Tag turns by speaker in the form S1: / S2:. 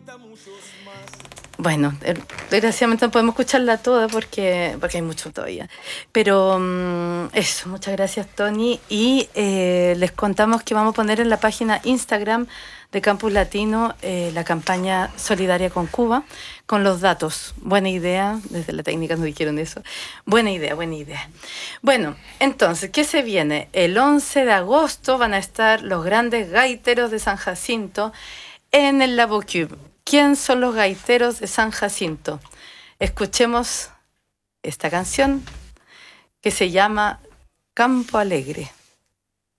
S1: Bueno, desgraciadamente no podemos escucharla toda porque hay mucho todavía. Pero eso, muchas gracias, Tony. Y les contamos que vamos a poner en la página Instagram de Campus Latino la campaña solidaria con Cuba, con los datos. Buena idea, desde la técnica nos dijeron eso. Buena idea, buena idea. Bueno, entonces, ¿qué se viene? El 11 de agosto van a estar los grandes gaiteros de San Jacinto en el Labo Cube. ¿Quién son los gaiteros de San Jacinto? Escuchemos esta canción que se llama Campo Alegre.